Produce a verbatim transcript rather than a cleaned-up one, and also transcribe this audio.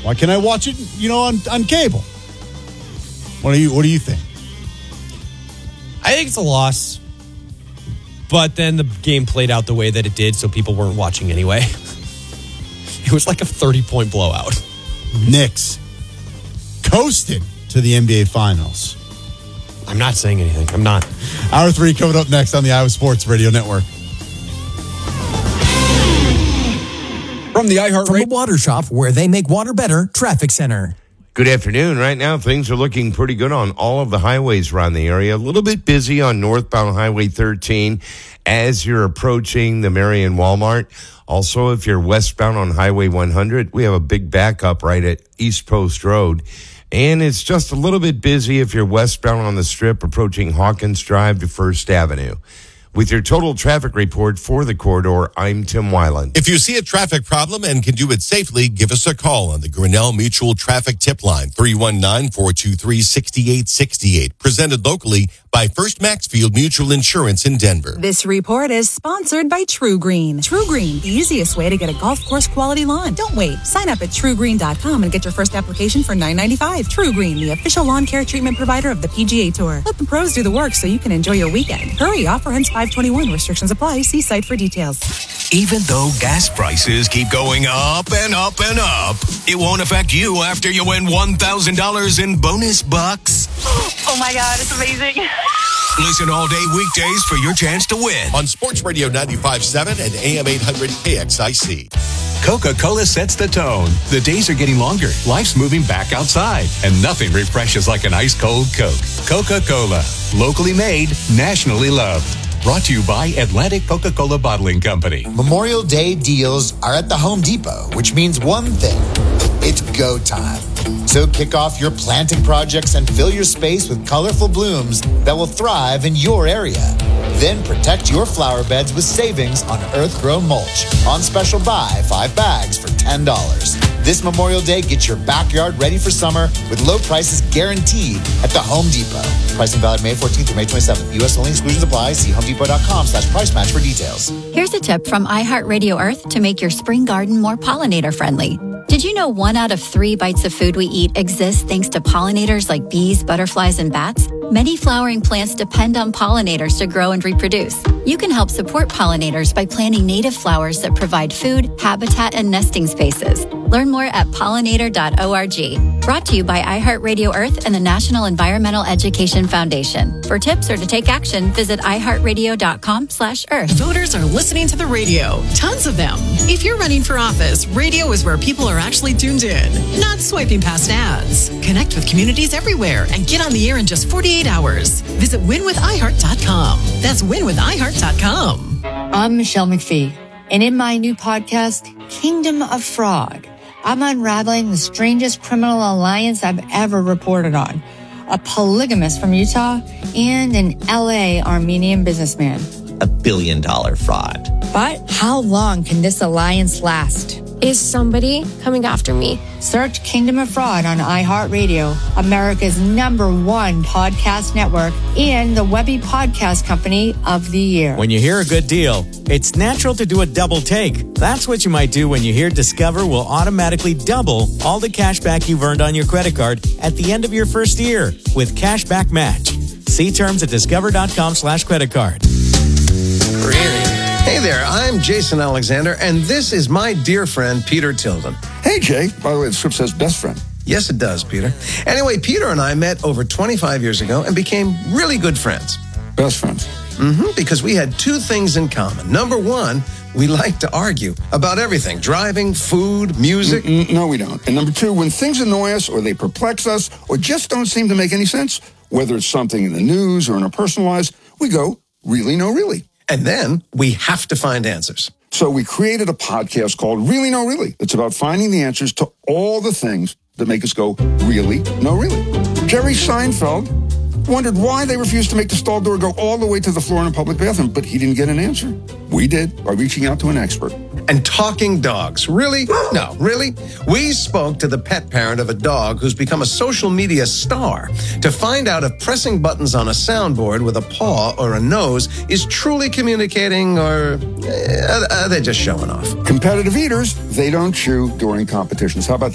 Why can't I watch it, you know, on, on cable? What do you What do you think? I think it's a loss. But then the game played out the way that it did, so people weren't watching anyway. It was like a thirty-point blowout. Knicks coasted to the N B A Finals. I'm not saying anything. I'm not. Hour three coming up next on the Iowa Sports Radio Network. From the iHeart From the Water Shop, where they make water better, Traffic Center. Good afternoon. Right now, things are looking pretty good on all of the highways around the area. A little bit busy on northbound Highway thirteen as you're approaching the Marion Walmart. Also, if you're westbound on Highway one hundred, we have a big backup right at East Post Road. And it's just a little bit busy if you're westbound on the Strip approaching Hawkins Drive to First Avenue. With your total traffic report for the corridor, I'm Tim Weiland. If you see a traffic problem and can do it safely, give us a call on the Grinnell Mutual Traffic Tip Line, three one nine, four two three, six eight six eight. Presented locally by First Maxfield Mutual Insurance in Denver. This report is sponsored by True Green. True Green, the easiest way to get a golf course quality lawn. Don't wait. Sign up at true green dot com and get your first application for nine ninety-five. True Green, the official lawn care treatment provider of the P G A Tour. Let the pros do the work so you can enjoy your weekend. Hurry, offer ends five twenty-one. Restrictions apply. See site for details. Even though gas prices keep going up and up and up, it won't affect you after you win one thousand dollars in bonus bucks. Oh my God, it's amazing. Listen all day weekdays for your chance to win. On Sports Radio ninety-five point seven and A M eight hundred K X I C. Coca-Cola sets the tone. The days are getting longer. Life's moving back outside. And nothing refreshes like an ice-cold Coke. Coca-Cola. Locally made, nationally loved. Brought to you by Atlantic Coca-Cola Bottling Company. Memorial Day deals are at the Home Depot, which means one thing. It's go time. So kick off your planting projects and fill your space with colorful blooms that will thrive in your area. Then protect your flower beds with savings on earth-grown mulch. On special buy, five bags for ten dollars. This Memorial Day, get your backyard ready for summer with low prices guaranteed at the Home Depot. Pricing valid May fourteenth through May twenty-seventh. U S only exclusions apply. See homedepot.com slash price match for details. Here's a tip from iHeartRadio Earth to make your spring garden more pollinator friendly. Did you know one out of three bites of food we eat exists thanks to pollinators like bees, butterflies, and bats? Many flowering plants depend on pollinators to grow and reproduce. You can help support pollinators by planting native flowers that provide food, habitat, and nesting spaces. Learn more at pollinator dot org. Brought to you by iHeartRadio Earth and the National Environmental Education Foundation. For tips or to take action, visit iHeartRadio.com slash Earth. Voters are listening to the radio. Tons of them. If you're running for office, radio is where people are actually tuned in, not swiping past ads. Connect with communities everywhere and get on the air in just forty-eight hours. Visit win with i heart dot com. That's win with i heart dot com. I'm Michelle McPhee, and in my new podcast, Kingdom of Frog, I'm unraveling the strangest criminal alliance I've ever reported on. A polygamist from Utah and an L A Armenian businessman. A billion dollar fraud. But how long can this alliance last? Is somebody coming after me? Search Kingdom of Fraud on iHeartRadio, America's number one podcast network, and the Webby Podcast Company of the Year. When you hear a good deal, it's natural to do a double take. That's what you might do when you hear Discover will automatically double all the cash back you've earned on your credit card at the end of your first year with Cashback Match. See terms at discover.com slash credit card. Hey there, I'm Jason Alexander, and this is my dear friend, Peter Tilden. Hey, Jay. By the way, the script says best friend. Yes, it does, Peter. Anyway, Peter and I met over twenty-five years ago and became really good friends. Best friends? Mm-hmm, because we had two things in common. Number one, we like to argue about everything. Driving, food, music. Mm-mm, no, we don't. And number two, when things annoy us or they perplex us or just don't seem to make any sense, whether it's something in the news or in our personal lives, we go, really, no, really. And then we have to find answers. So we created a podcast called Really No Really. It's about finding the answers to all the things that make us go, really, no, really. Jerry Seinfeld wondered why they refused to make the stall door go all the way to the floor in a public bathroom, but he didn't get an answer. We did by reaching out to an expert. And talking dogs. Really? No, really? We spoke to the pet parent of a dog who's become a social media star to find out if pressing buttons on a soundboard with a paw or a nose is truly communicating, or uh, are they just showing off? Competitive eaters, they don't chew during competitions. How about that?